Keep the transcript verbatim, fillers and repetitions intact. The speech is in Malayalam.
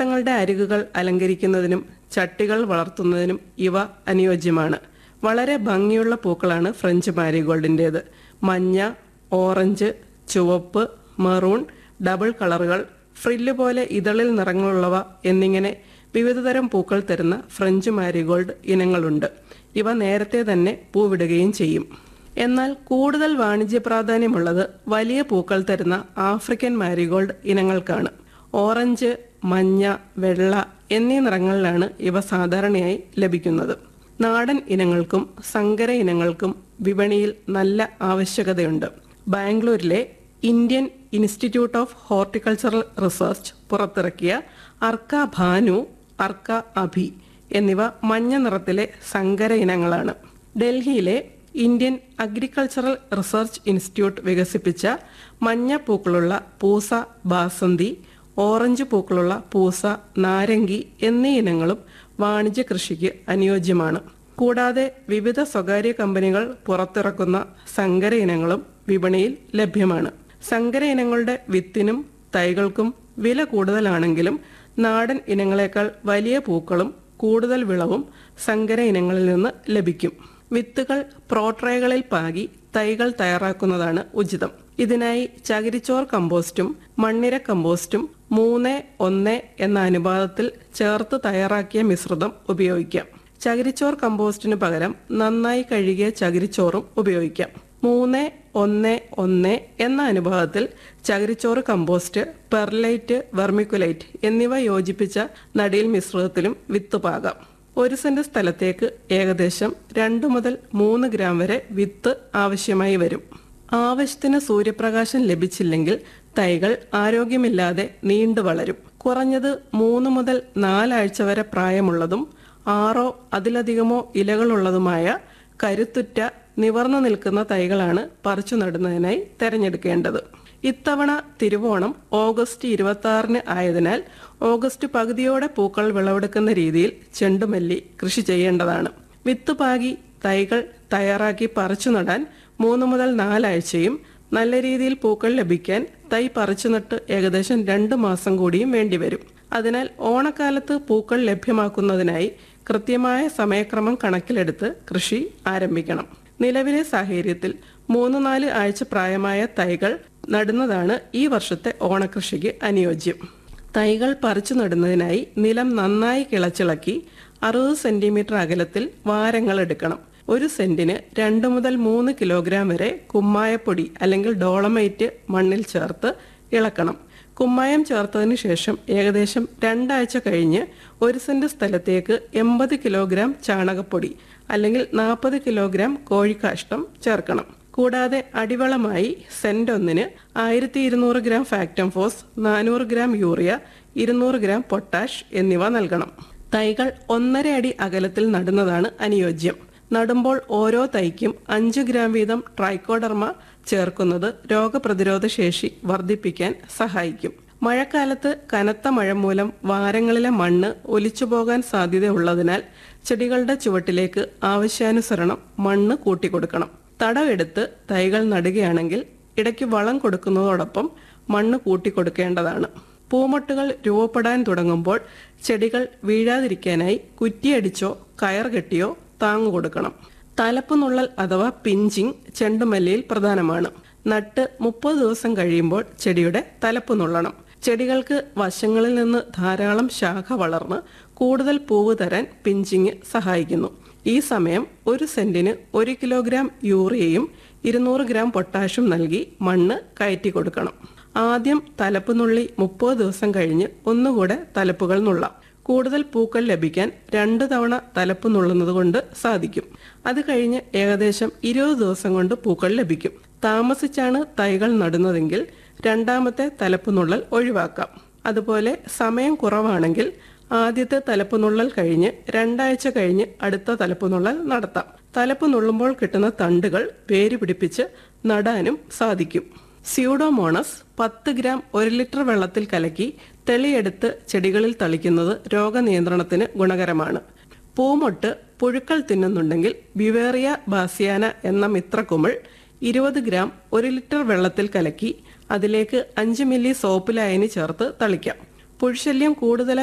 പൂന്തോട്ടങ്ങളുടെ അരികുകൾ അലങ്കരിക്കുന്നതിനും ചട്ടികൾ വളർത്തുന്നതിനും ഇവ അനുയോജ്യമാണ്. വളരെ ഭംഗിയുള്ള പൂക്കളാണ് ഫ്രഞ്ച് മാരിഗോൾഡിൻ്റേത്. മഞ്ഞ, ഓറഞ്ച്, ചുവപ്പ്, മെറൂൺ, ഡബിൾ കളറുകൾ, ഫ്രില്ല് പോലെ ഇതളിൽ നിറങ്ങളുള്ളവ എന്നിങ്ങനെ വിവിധതരം പൂക്കൾ തരുന്ന ഫ്രഞ്ച് മാരിഗോൾഡ് ഇനങ്ങളുണ്ട്. ഇവ നേരത്തെ തന്നെ പൂവിടുകയും ചെയ്യും. എന്നാൽ കൂടുതൽ വാണിജ്യ പ്രാധാന്യമുള്ളത് വലിയ പൂക്കൾ തരുന്ന ആഫ്രിക്കൻ മാരിഗോൾഡ് ഇനങ്ങൾക്കാണ്. ഓറഞ്ച്, മഞ്ഞ, വെള്ള എന്നീ നിറങ്ങളിലാണ് ഇവ സാധാരണയായി ലഭിക്കുന്നത്. നാടൻ ഇനങ്ങൾക്കും സങ്കര ഇനങ്ങൾക്കും വിപണിയിൽ നല്ല ആവശ്യകതയുണ്ട്. ബാംഗ്ലൂരിലെ Indian institute of horticultural research പുറത്തിറക്കിയ അർക്ക ഭാനു, അർക്ക അഭി എന്നിവ മഞ്ഞ നിറത്തിലെ സങ്കര ഇനങ്ങളാണ്. ഡൽഹിയിലെ ഇന്ത്യൻ അഗ്രികൾച്ചറൽ റിസർച്ച് ഇൻസ്റ്റിറ്റ്യൂട്ട് വികസിപ്പിച്ച മഞ്ഞ പൂക്കളുള്ള പൂസ ബാസന്തി, ഓറഞ്ച് പൂക്കളുള്ള പൂസ നാരങ്ങി എന്നീ ഇനങ്ങളും വാണിജ്യ കൃഷിക്ക് അനുയോജ്യമാണ്. കൂടാതെ വിവിധ സ്വകാര്യ കമ്പനികൾ പുറത്തിറക്കുന്ന സങ്കര ഇനങ്ങളും വിപണിയിൽ ലഭ്യമാണ്. സങ്കര ഇനങ്ങളുടെ വിത്തിനും തൈകൾക്കും വില കൂടുതലാണെങ്കിലും നാടൻ ഇനങ്ങളെക്കാൾ വലിയ പൂക്കളും കൂടുതൽ വിളവും സങ്കര ഇനങ്ങളിൽ നിന്ന് ലഭിക്കും. വിത്തുകൾ പ്രോട്രേകളിൽ പാകി തൈകൾ തയ്യാറാക്കുന്നതാണ് ഉചിതം. ഇതിനായി ചകിരിച്ചോർ കമ്പോസ്റ്റും മണ്ണിര കമ്പോസ്റ്റും മൂന്ന് ഒന്ന് എന്ന അനുപാതത്തിൽ ചേർത്ത് തയ്യാറാക്കിയ മിശ്രിതം ഉപയോഗിക്കാം. ചകിരിച്ചോർ കമ്പോസ്റ്റിന് പകരം നന്നായി കഴുകിയ ചകിരിച്ചോറും ഉപയോഗിക്കാം. മൂന്ന് ഒന്ന് ഒന്ന് എന്ന അനുപാതത്തിൽ ചകിരിച്ചോറ് കമ്പോസ്റ്റ്, പെർലൈറ്റ്, വെർമിക്കുലൈറ്റ് എന്നിവ യോജിപ്പിച്ച നടീൽ മിശ്രിതത്തിലും വിത്ത് പാകാം. ഒരു സെന്റ് സ്ഥലത്തേക്ക് ഏകദേശം രണ്ട് മുതൽ മൂന്ന് ഗ്രാം വരെ വിത്ത് ആവശ്യമായി വരും. ആവശ്യത്തിന് സൂര്യപ്രകാശം ലഭിച്ചില്ലെങ്കിൽ തൈകൾ ആരോഗ്യമില്ലാതെ നീണ്ടു വളരും. കുറഞ്ഞത് മൂന്ന് മുതൽ നാലാഴ്ച വരെ പ്രായമുള്ളതും ആറോ അതിലധികമോ ഇലകളുള്ളതുമായ കരുത്തുറ്റ നിവർന്നു നിൽക്കുന്ന തൈകളാണ് പറിച്ചു നടുന്നതിനായി തെരഞ്ഞെടുക്കേണ്ടത്. ഇത്തവണ തിരുവോണം ഓഗസ്റ്റ് ഇരുപത്തി ആറിന് ആയതിനാൽ ഓഗസ്റ്റ് പകുതിയോടെ പൂക്കൾ വിളവെടുക്കുന്ന രീതിയിൽ ചെണ്ടുമല്ലി കൃഷി ചെയ്യേണ്ടതാണ്. വിത്ത് പാകി തൈകൾ തയ്യാറാക്കി പറിച്ചു നടാൻ മൂന്ന് മുതൽ നാലാഴ്ചയും നല്ല രീതിയിൽ പൂക്കൾ ലഭിക്കാൻ തൈ പറിച്ചു നട്ട് ഏകദേശം രണ്ട് മാസം കൂടിയും വേണ്ടിവരും. അതിനാൽ ഓണക്കാലത്ത് പൂക്കൾ ലഭ്യമാക്കുന്നതിനായി കൃത്യമായ സമയക്രമം കണക്കിലെടുത്ത് കൃഷി ആരംഭിക്കണം. നിലവിലെ സാഹചര്യത്തിൽ മൂന്ന് നാല് ആഴ്ച പ്രായമായ തൈകൾ നടുന്നതാണ് ഈ വർഷത്തെ ഓണക്കൃഷിക്ക് അനുയോജ്യം. തൈകൾ പറിച്ചു നടുന്നതിനായി നിലം നന്നായി കിളച്ചിളക്കി അറുപത് സെന്റിമീറ്റർ അകലത്തിൽ വാരങ്ങൾ എടുക്കണം. ഒരു സെന്റിന് രണ്ട് മുതൽ മൂന്ന് കിലോഗ്രാം വരെ കുമ്മായപ്പൊടി അല്ലെങ്കിൽ ഡോളമൈറ്റ് മണ്ണിൽ ചേർത്ത് ഇളക്കണം. കുമ്മായം ചേർത്തതിന് ശേഷം ഏകദേശം രണ്ടാഴ്ച കഴിഞ്ഞ് ഒരു സെന്റ് സ്ഥലത്തേക്ക് എൺപത് കിലോഗ്രാം ചാണകപ്പൊടി അല്ലെങ്കിൽ നാൽപ്പത് കിലോഗ്രാം കോഴിക്കാഷ്ടം ചേർക്കണം. കൂടാതെ അടിവളമായി സെന്റ് ഒന്നിന് ആയിരത്തി ഇരുന്നൂറ് ഗ്രാം ഫാക്ടംഫോസ്, നാനൂറ് ഗ്രാം യൂറിയ, ഇരുന്നൂറ് ഗ്രാം പൊട്ടാഷ് എന്നിവ നൽകണം. തൈകൾ ഒന്നര അടി അകലത്തിൽ നടുന്നതാണ് അനുയോജ്യം. നടുമ്പോൾ ഓരോ തൈക്കും അഞ്ച് ഗ്രാം വീതം ട്രൈക്കോഡർമ ചേർക്കുന്നത് രോഗപ്രതിരോധ ശേഷി വർദ്ധിപ്പിക്കാൻ സഹായിക്കും. മഴക്കാലത്ത് കനത്ത മഴ മൂലം വാരങ്ങളിലെ മണ്ണ് ഒലിച്ചുപോകാൻ സാധ്യതയുള്ളതിനാൽ ചെടികളുടെ ചുവട്ടിലേക്ക് ആവശ്യാനുസരണം മണ്ണ് കൂട്ടിക്കൊടുക്കണം. തടവെടുത്ത് തൈകൾ നടുകയാണെങ്കിൽ ഇടയ്ക്ക് വളം കൊടുക്കുന്നതോടൊപ്പം മണ്ണ് കൂട്ടിക്കൊടുക്കേണ്ടതാണ്. പൂമൊട്ടുകൾ രൂപപ്പെടാൻ തുടങ്ങുമ്പോൾ ചെടികൾ വീഴാതിരിക്കാനായി കുറ്റിയടിച്ചോ കയർ കെട്ടിയോ താങ്ങു കൊടുക്കണം. തലപ്പുനുള്ളൽ അഥവാ പിഞ്ചിങ് ചെണ്ടുമല്ലിയിൽ പ്രധാനമാണ്. നട്ട് മുപ്പത് ദിവസം കഴിയുമ്പോൾ ചെടിയുടെ തലപ്പ് നുള്ളണം. ചെടികൾക്ക് വശങ്ങളിൽ നിന്ന് ധാരാളം ശാഖ വളർന്ന് കൂടുതൽ പൂവ് തരാൻ പിഞ്ചിങ് സഹായിക്കുന്നു. ഈ സമയം ഒരു സെന്റിന് ഒരു കിലോഗ്രാം യൂറിയയും ഇരുന്നൂറ് ഗ്രാം പൊട്ടാഷും നൽകി മണ്ണ് കയറ്റി കൊടുക്കണം. ആദ്യം തലപ്പ് നുള്ളി മുപ്പത് ദിവസം കഴിഞ്ഞ് ഒന്നുകൂടെ തലപ്പുകൾ നുള്ളാം. കൂടുതൽ പൂക്കൾ ലഭിക്കാൻ രണ്ടു തവണ തലപ്പ് നുള്ളുന്നത് കൊണ്ട് സാധിക്കും. അത് കഴിഞ്ഞ് ഏകദേശം ഇരുപത് ദിവസം കൊണ്ട് പൂക്കൾ ലഭിക്കും. താമസിച്ചാണ് തൈകൾ നടുന്നതെങ്കിൽ രണ്ടാമത്തെ തലപ്പ് നുള്ളൽ ഒഴിവാക്കാം. അതുപോലെ സമയം കുറവാണെങ്കിൽ ആദ്യത്തെ തലപ്പ് നുള്ളൽ കഴിഞ്ഞ് രണ്ടാഴ്ച കഴിഞ്ഞ് അടുത്ത തലപ്പ് നുള്ളൽ നടത്താം. തലപ്പ് നുള്ളുമ്പോൾ കിട്ടുന്ന തണ്ടുകൾ വേര് പിടിപ്പിച്ച് നടാനും സാധിക്കും. സ്യൂഡോമോണസ് പത്ത് ഗ്രാം ഒരു ലിറ്റർ വെള്ളത്തിൽ കലക്കി തെളിയെടുത്ത് ചെടികളിൽ തളിക്കുന്നത് രോഗനിയന്ത്രണത്തിന് ഗുണകരമാണ്. പൂമൊട്ട് പുഴുക്കൾ തിന്നുന്നുണ്ടെങ്കിൽ ബിവേറിയ ബാസിയാന എന്ന മിത്രക്കുമിൾ ഇരുപത് ഗ്രാം ഒരു ലിറ്റർ വെള്ളത്തിൽ കലക്കി അതിലേക്ക് അഞ്ച് മില്ലി സോപ്പ് ലായനി ചേർത്ത് തളിക്കാം. പുഴുശല്യം കൂടുതലായി